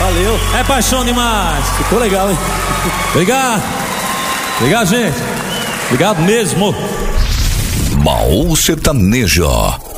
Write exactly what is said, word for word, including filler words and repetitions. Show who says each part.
Speaker 1: Valeu.
Speaker 2: É paixão demais.
Speaker 1: Ficou legal, hein?
Speaker 2: Obrigado. Obrigado, gente. Obrigado mesmo.
Speaker 3: Baú Sertanejo.